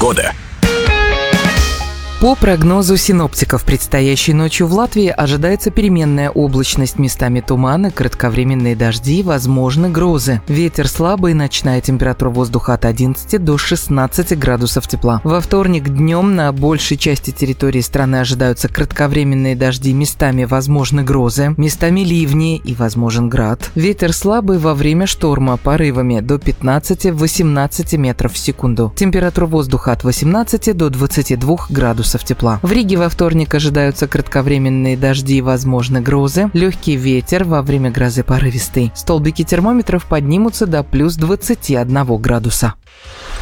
погода. По прогнозу синоптиков, предстоящей ночью в Латвии ожидается переменная облачность, местами туманы, кратковременные дожди, возможны грозы. Ветер слабый, ночная температура воздуха от 11 до 16 градусов тепла. Во вторник днем на большей части территории страны ожидаются кратковременные дожди, местами возможны грозы, местами ливни и возможен град. Ветер слабый во время шторма, порывами до 15-18 метров в секунду. Температура воздуха от 18 до 22 градусов тепла. В Риге во вторник ожидаются кратковременные дожди и возможны грозы, легкий ветер, во время грозы порывистый. Столбики термометров поднимутся до плюс 21 градуса.